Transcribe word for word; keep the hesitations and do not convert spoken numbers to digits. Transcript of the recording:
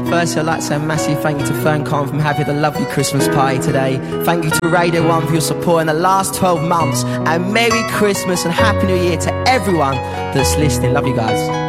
Firstly, I'd like to say a massive thank you to Ferncon for having a lovely Christmas party today. Thank you to Radio one for your support in the last twelve months. And Merry Christmas and Happy New Year to everyone that's listening. Love you guys.